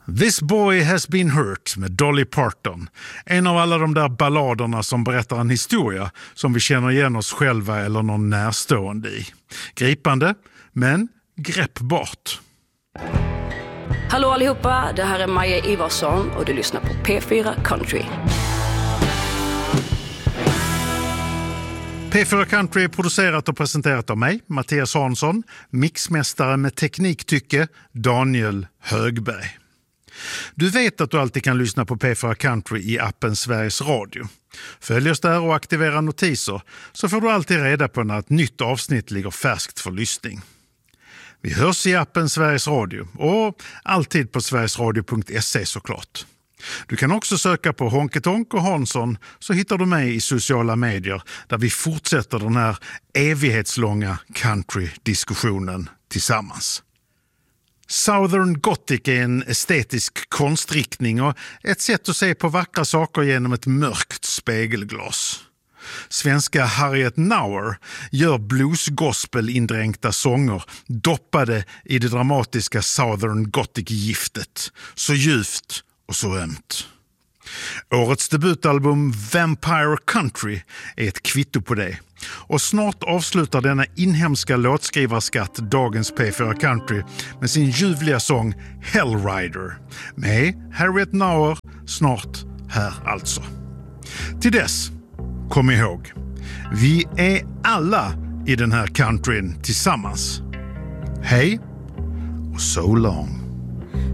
This Boy Has Been Hurt med Dolly Parton. En av alla de där balladerna som berättar en historia som vi känner igen oss själva eller någon närstående i. Gripande, men greppbart. Hallå allihopa, det här är Maja Ivarsson och du lyssnar på P4 Country. P4 Country är producerat och presenterat av mig, Mattias Hansson, mixmästare med tekniktycke, Daniel Högberg. Du vet att du alltid kan lyssna på P4 Country i appen Sveriges Radio. Följ oss där och aktivera notiser så får du alltid reda på när ett nytt avsnitt ligger färskt för lyssning. Vi hörs i appen Sveriges Radio och alltid på sverigesradio.se såklart. Du kan också söka på Honketonk och Hansson så hittar du mig i sociala medier där vi fortsätter den här evighetslånga country-diskussionen tillsammans. Southern Gothic är en estetisk konstriktning och ett sätt att se på vackra saker genom ett mörkt spegelglas. Svenska Harriet Nauer gör blues-gospel-indränkta sånger doppade i det dramatiska Southern Gothic-giftet. Så djupt och så ömt. Årets debutalbum Vampire Country är ett kvitto på det. Och snart avslutar denna inhemska låtskrivarskatt dagens P4 Country med sin ljuvliga sång Hellrider. Med Harriet Nauer snart här alltså. Till dess, kom ihåg, vi är alla i den här countryn tillsammans. Hej och so long.